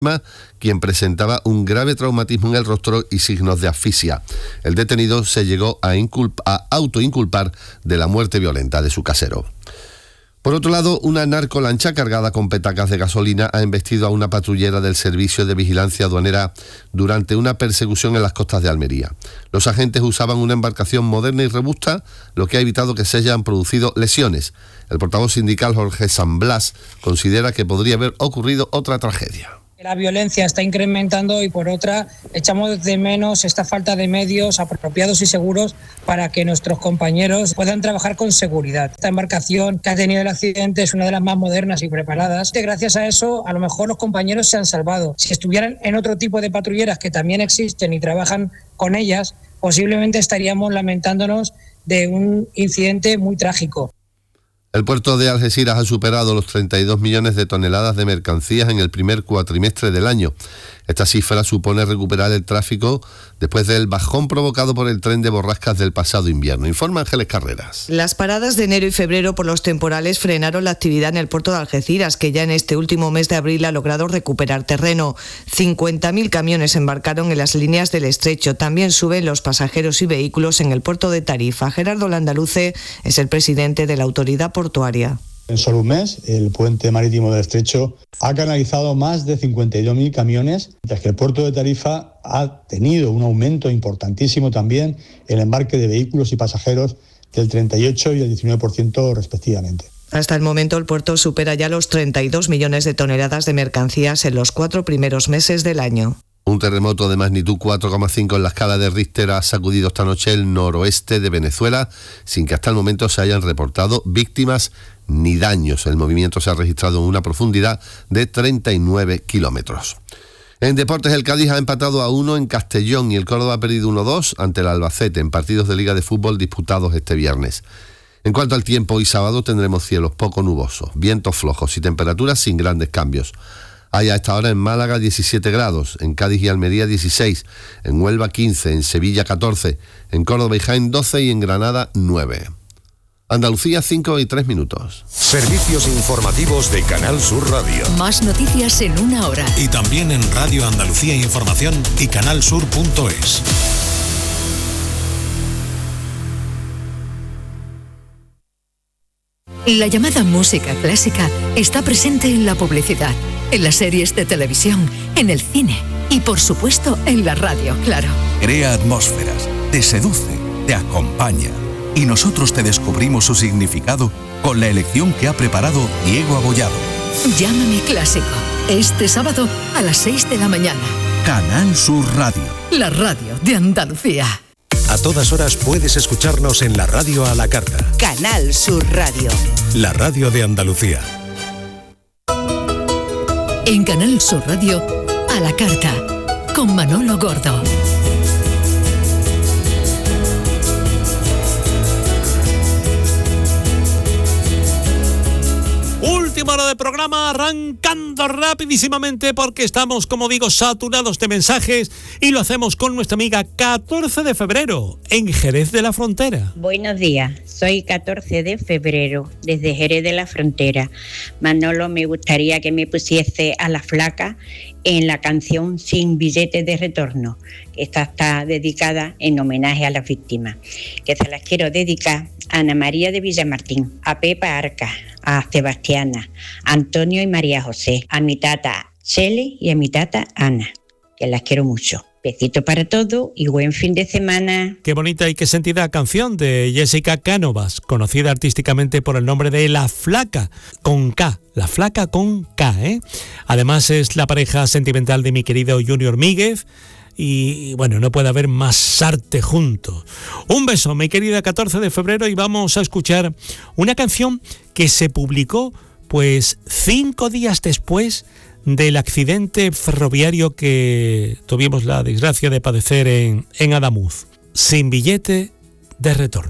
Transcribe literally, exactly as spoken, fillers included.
quien presentaba un grave traumatismo en el rostro y signos de asfixia. El detenido se llegó a, inculpa, a autoinculpar de la muerte violenta de su casero. Por otro lado, una narcolancha cargada con petacas de gasolina ha embestido a una patrullera del Servicio de Vigilancia Aduanera durante una persecución en las costas de Almería. Los agentes usaban una embarcación moderna y robusta, lo que ha evitado que se hayan producido lesiones. El portavoz sindical Jorge San Blas considera que podría haber ocurrido otra tragedia. La violencia está incrementando y por otra echamos de menos esta falta de medios apropiados y seguros para que nuestros compañeros puedan trabajar con seguridad. Esta embarcación que ha tenido el accidente es una de las más modernas y preparadas. Gracias a eso, a lo mejor los compañeros se han salvado. Si estuvieran en otro tipo de patrulleras que también existen y trabajan con ellas, posiblemente estaríamos lamentándonos de un incidente muy trágico. El puerto de Algeciras ha superado los treinta y dos millones de toneladas de mercancías en el primer cuatrimestre del año. Esta cifra supone recuperar el tráfico después del bajón provocado por el tren de borrascas del pasado invierno. Informa Ángeles Carreras. Las paradas de enero y febrero por los temporales frenaron la actividad en el puerto de Algeciras, que ya en este último mes de abril ha logrado recuperar terreno. cincuenta mil camiones embarcaron en las líneas del estrecho. También suben los pasajeros y vehículos en el puerto de Tarifa. Gerardo Landaluce es el presidente de la autoridad portuaria. En solo un mes, el puente marítimo del Estrecho ha canalizado más de cincuenta y dos mil camiones, mientras que el puerto de Tarifa ha tenido un aumento importantísimo también en el embarque de vehículos y pasajeros del treinta y ocho y el diecinueve por ciento respectivamente. Hasta el momento el puerto supera ya los treinta y dos millones de toneladas de mercancías en los cuatro primeros meses del año. Un terremoto de magnitud cuatro coma cinco en la escala de Richter ha sacudido esta noche el noroeste de Venezuela, sin que hasta el momento se hayan reportado víctimas ni daños. El movimiento se ha registrado en una profundidad de treinta y nueve kilómetros. En deportes, el Cádiz ha empatado a uno en Castellón y el Córdoba ha perdido uno dos ante el Albacete en partidos de Liga de Fútbol disputados este viernes. En cuanto al tiempo, hoy sábado tendremos cielos poco nubosos, vientos flojos y temperaturas sin grandes cambios. Hay a esta hora en Málaga diecisiete grados, en Cádiz y Almería dieciséis, en Huelva quince, en Sevilla catorce, en Córdoba y Jaén doce y en Granada nueve. Andalucía cinco y tres minutos. Servicios informativos de Canal Sur Radio. Más noticias en una hora. Y también en Radio Andalucía Información y canal sur punto es. La llamada música clásica está presente en la publicidad, en las series de televisión, en el cine y, por supuesto, en la radio, claro. Crea atmósferas, te seduce, te acompaña. Y nosotros te descubrimos su significado con la elección que ha preparado Diego Abollado. Llámame Clásico, este sábado a las seis de la mañana. Canal Sur Radio. La radio de Andalucía. A todas horas puedes escucharnos en la radio a la carta. Canal Sur Radio. La radio de Andalucía. En Canal Sur Radio, a la carta, con Manolo Gordo. Última hora de programa, arrancando rapidísimamente porque estamos, como digo, saturados de mensajes y lo hacemos con nuestra amiga catorce de febrero en Jerez de la Frontera. Buenos días, soy catorce de febrero desde Jerez de la Frontera. Manolo, me gustaría que me pusiese a La Flaca en la canción Sin Billete de Retorno, que esta está dedicada en homenaje a las víctimas, que se las quiero dedicar a Ana María de Villamartín, a Pepa Arca, a Sebastiana, a Antonio y María José, a mi tata Chele y a mi tata Ana, que las quiero mucho. Besito para todos y buen fin de semana. Qué bonita y qué sentida canción de Jessica Cánovas, conocida artísticamente por el nombre de La Flaca, con K, La Flaca con K, ¿eh? Además es la pareja sentimental de mi querido Junior Míguez. Y bueno, no puede haber más arte juntos. Un beso, mi querida catorce de febrero, y vamos a escuchar una canción que se publicó pues cinco días después del accidente ferroviario que tuvimos la desgracia de padecer en, en Adamuz. Sin billete de retorno.